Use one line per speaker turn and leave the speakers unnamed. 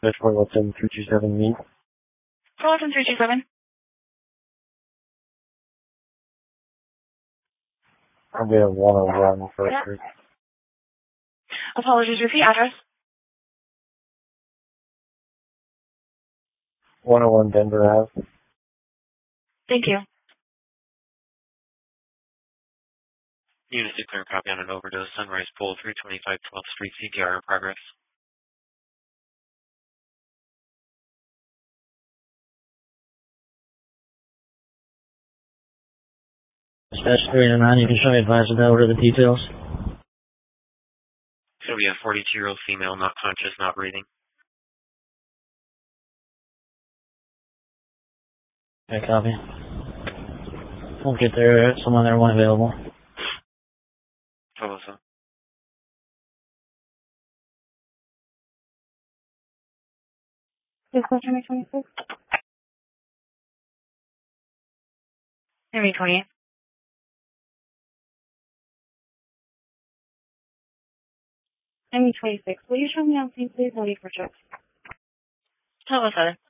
That's 417327 me.
417327.
I'll be at 101 First Street.
Apologies, repeat address.
101 Denver Ave.
Thank you.
Unit declare copy on an overdose. Sunrise Pool, 325 12th Street, CPR in progress.
Dispatch 309, you can show me advise about what are the details.
It's going to be a 42-year-old female, not conscious, not breathing.
Okay, copy. We'll get there, someone there won't available.
Tulsa.
Please call Jimmy 26. Jimmy 28. Jimmy 26. Will you show me on scene, please? I'll wait for checks. Tulsa.